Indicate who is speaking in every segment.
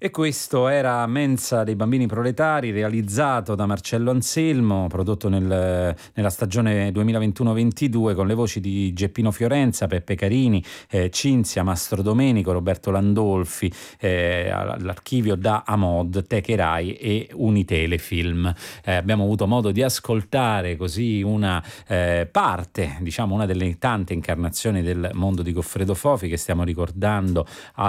Speaker 1: E questo era Mensa dei bambini proletari, realizzato da Marcello Anselmo, prodotto nella stagione 2021-22 con le voci di Geppino Fiorenza, Peppe Carini, Cinzia, Mastro Domenico, Roberto Landolfi, all'archivio da Amod, Teche Rai e Unitelefilm. Abbiamo avuto modo di ascoltare così una parte, diciamo una delle tante incarnazioni del mondo di Goffredo Fofi che stiamo ricordando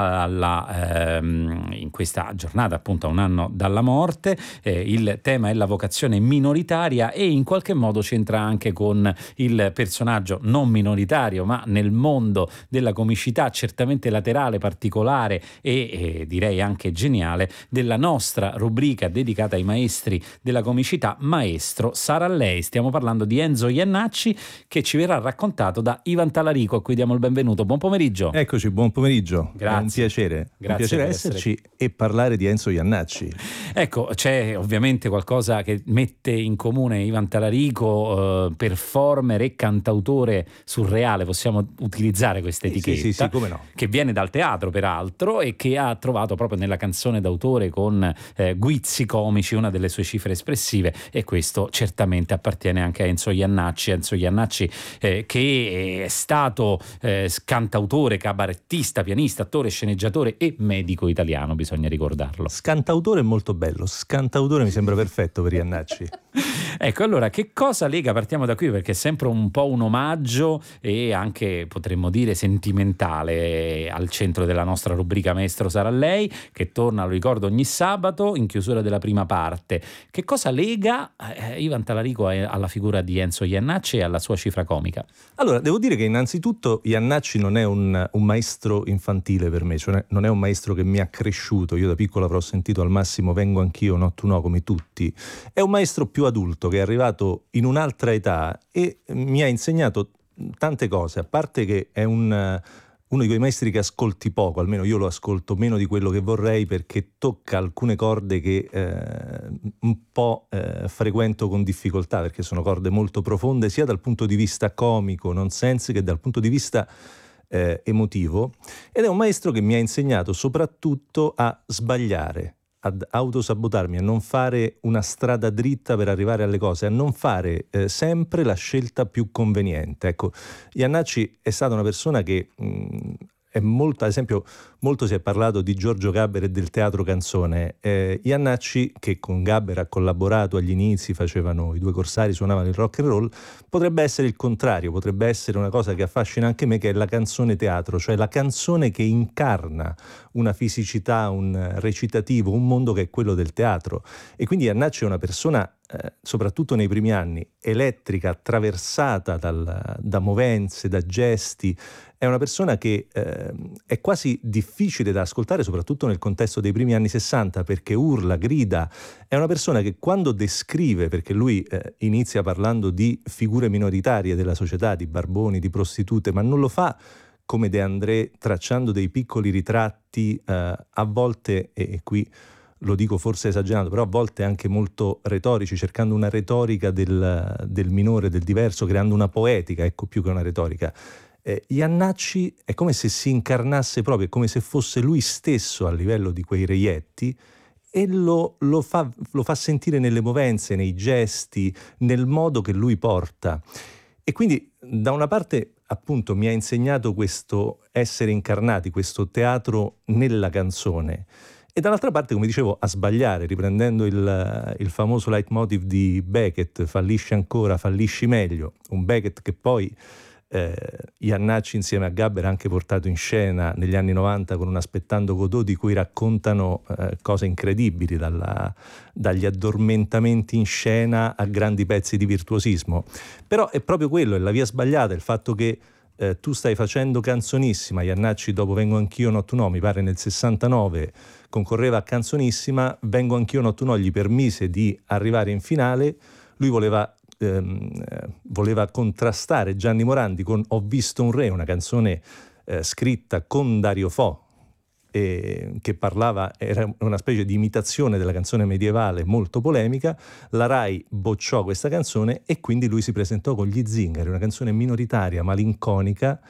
Speaker 1: in questa giornata, appunto a un anno dalla morte. Il tema è la vocazione minoritaria e in qualche modo c'entra anche con il personaggio non minoritario, ma nel mondo della comicità certamente laterale, particolare e direi anche geniale della nostra rubrica dedicata ai maestri della comicità, Maestro sarà lei. Stiamo parlando di Enzo Jannacci, che ci verrà raccontato da Ivan Talarico, a cui diamo il benvenuto. Buon pomeriggio.
Speaker 2: Eccoci, buon pomeriggio.
Speaker 1: Grazie.
Speaker 2: È un piacere.
Speaker 1: Grazie,
Speaker 2: un piacere esserci e parlare di Enzo Jannacci.
Speaker 1: Ecco, c'è ovviamente qualcosa che mette in comune Ivan Talarico, performer e cantautore surreale, possiamo utilizzare questa etichetta,
Speaker 2: sì, come no,
Speaker 1: che viene dal teatro peraltro e che ha trovato proprio nella canzone d'autore con guizzi comici una delle sue cifre espressive, e questo certamente appartiene anche a Enzo Jannacci, che è stato cantautore, cabarettista, pianista, attore, sceneggiatore e medico italiano, bisogna ricordarlo.
Speaker 2: Scantautore è molto bello, scantautore mi sembra perfetto per Jannacci.
Speaker 1: Ecco, allora che cosa lega? Partiamo da qui, perché è sempre un po' un omaggio e anche potremmo dire sentimentale al centro della nostra rubrica Maestro sarà lei, che torna, lo ricordo, ogni sabato in chiusura della prima parte. Che cosa lega Ivan Talarico alla figura di Enzo Jannacci e alla sua cifra comica?
Speaker 2: Allora, devo dire che innanzitutto Jannacci non è un maestro infantile per me, cioè non è un maestro che mi ha cresciuto. Io da piccolo avrò sentito al massimo Vengo anch'io, no tu no, come tutti. È un maestro più adulto che è arrivato in un'altra età e mi ha insegnato tante cose, a parte che è uno di quei maestri che ascolti poco, almeno io lo ascolto meno di quello che vorrei, perché tocca alcune corde che un po' frequento con difficoltà, perché sono corde molto profonde sia dal punto di vista comico, nonsense, che dal punto di vista emotivo, ed è un maestro che mi ha insegnato soprattutto a sbagliare, ad autosabotarmi, a non fare una strada dritta per arrivare alle cose, a non fare sempre la scelta più conveniente. Ecco, Jannacci è stata una persona che è molto, ad esempio, molto si è parlato di Giorgio Gaber e del teatro canzone. Jannacci, che con Gaber ha collaborato agli inizi, facevano i due corsari, suonavano il rock and roll, potrebbe essere il contrario, potrebbe essere una cosa che affascina anche me, che è la canzone teatro, cioè la canzone che incarna una fisicità, un recitativo, un mondo che è quello del teatro. E quindi Jannacci è una persona, soprattutto nei primi anni, elettrica, attraversata da movenze, da gesti. È una persona che è quasi difficile da ascoltare, soprattutto nel contesto dei primi anni 60, perché urla, grida. È una persona che quando descrive, perché lui inizia parlando di figure minoritarie della società, di barboni, di prostitute, ma non lo fa come De André tracciando dei piccoli ritratti, a volte, e qui lo dico forse esagerando, però a volte anche molto retorici, cercando una retorica del minore, del diverso, creando una poetica, ecco, più che una retorica. Jannacci è come se si incarnasse proprio, è come se fosse lui stesso a livello di quei reietti, e lo fa sentire nelle movenze, nei gesti, nel modo che lui porta. E quindi da una parte appunto mi ha insegnato questo essere incarnati, questo teatro nella canzone, e dall'altra parte, come dicevo, a sbagliare, riprendendo il famoso leitmotiv di Beckett, fallisci ancora, fallisci meglio, un Beckett che poi Jannacci insieme a Gaber ha anche portato in scena negli anni 90 con un Aspettando Godot, di cui raccontano cose incredibili, dagli addormentamenti in scena a grandi pezzi di virtuosismo. Però è proprio quello, è la via sbagliata, il fatto che tu stai facendo Canzonissima. Jannacci, dopo Vengo anch'io, no tu no, mi pare nel 69 concorreva a Canzonissima, Vengo anch'io, no tu no gli permise di arrivare in finale. Lui voleva contrastare Gianni Morandi con Ho visto un re, una canzone scritta con Dario Fo, che era una specie di imitazione della canzone medievale molto polemica. La Rai bocciò questa canzone e quindi lui si presentò con Gli Zingari, una canzone minoritaria, malinconica,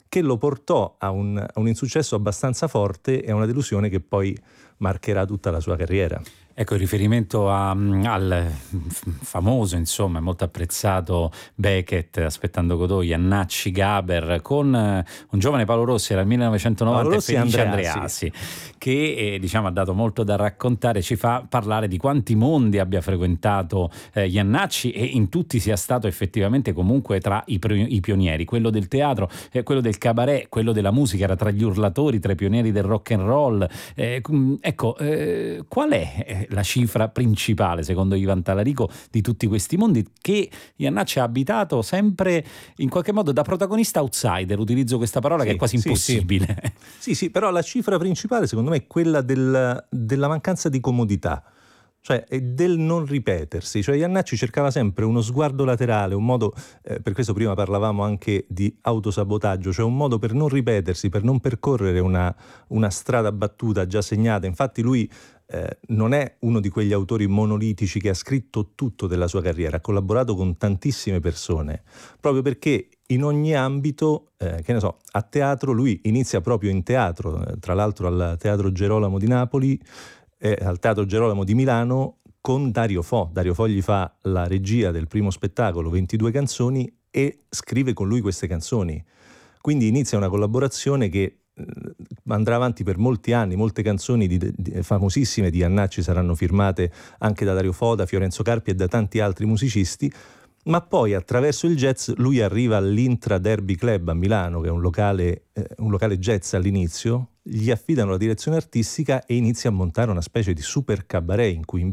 Speaker 2: che lo portò a un insuccesso abbastanza forte e a una delusione che poi marcherà tutta la sua carriera.
Speaker 1: Ecco, il riferimento al famoso, insomma, molto apprezzato Beckett, Aspettando Godot, Jannacci, Gaber, con un giovane Paolo Rossi, era il 1990,
Speaker 2: Paolo Rossi
Speaker 1: e Felice
Speaker 2: Andreassi,
Speaker 1: che diciamo ha dato molto da raccontare, ci fa parlare di quanti mondi abbia frequentato Jannacci, e in tutti sia stato effettivamente comunque tra i pionieri, quello del teatro, quello del cabaret, quello della musica, era tra gli urlatori, tra i pionieri del rock and roll. Ecco, qual è la cifra principale, secondo Ivan Talarico, di tutti questi mondi che Jannacci ha abitato sempre in qualche modo da protagonista outsider? Utilizzo questa parola che è quasi impossibile.
Speaker 2: Sì, però la cifra principale secondo me è quella della mancanza di comodità, cioè del non ripetersi. Cioè Jannacci cercava sempre uno sguardo laterale, un modo, per questo prima parlavamo anche di autosabotaggio, cioè un modo per non ripetersi, per non percorrere una strada battuta già segnata. Infatti lui non è uno di quegli autori monolitici che ha scritto tutto della sua carriera, ha collaborato con tantissime persone, proprio perché in ogni ambito, che ne so, a teatro lui inizia proprio in teatro, tra l'altro al Teatro Gerolamo di Napoli, al Teatro Gerolamo di Milano, con Dario Fo. Dario Fo gli fa la regia del primo spettacolo, 22 canzoni, e scrive con lui queste canzoni. Quindi inizia una collaborazione che andrà avanti per molti anni. Molte canzoni famosissime di Jannacci saranno firmate anche da Dario Fo, da Fiorenzo Carpi e da tanti altri musicisti, ma poi attraverso il jazz lui arriva all'Intra Derby Club a Milano, che è un locale jazz all'inizio, gli affidano la direzione artistica e inizia a montare una specie di super cabaret in cui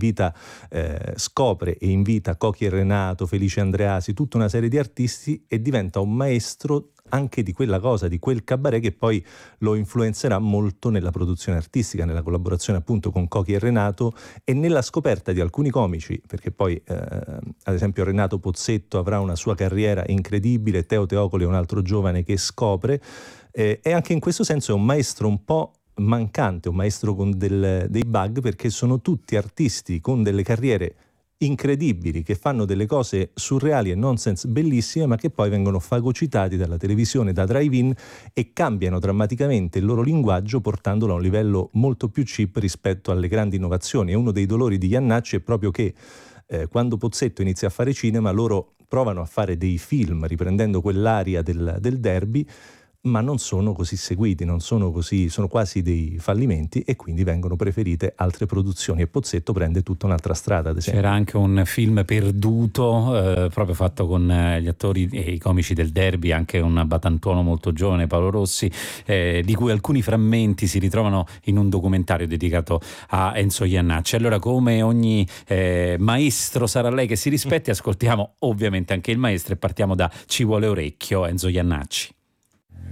Speaker 2: scopre e invita Cochi e Renato, Felice Andreasi, tutta una serie di artisti, e diventa un maestro anche di quella cosa, di quel cabaret, che poi lo influenzerà molto nella produzione artistica, nella collaborazione appunto con Cochi e Renato e nella scoperta di alcuni comici, perché poi ad esempio Renato Pozzetto avrà una sua carriera incredibile, Teo Teocoli è un altro giovane che scopre, e anche in questo senso è un maestro un po' mancante, un maestro con dei bug, perché sono tutti artisti con delle carriere incredibili, che fanno delle cose surreali e nonsense bellissime, ma che poi vengono fagocitati dalla televisione, da drive-in, e cambiano drammaticamente il loro linguaggio portandolo a un livello molto più cheap rispetto alle grandi innovazioni. E uno dei dolori di Jannacci è proprio che quando Pozzetto inizia a fare cinema, loro provano a fare dei film riprendendo quell'aria del derby, ma non sono così seguiti, sono quasi dei fallimenti, e quindi vengono preferite altre produzioni, e Pozzetto prende tutta un'altra strada, ad esempio.
Speaker 1: C'era anche un film perduto, proprio fatto con gli attori e i comici del derby, anche un battantuono molto giovane, Paolo Rossi, di cui alcuni frammenti si ritrovano in un documentario dedicato a Enzo Jannacci. Allora, come ogni maestro sarà lei che si rispetti, ascoltiamo ovviamente anche il maestro e partiamo da Ci vuole orecchio, Enzo Jannacci.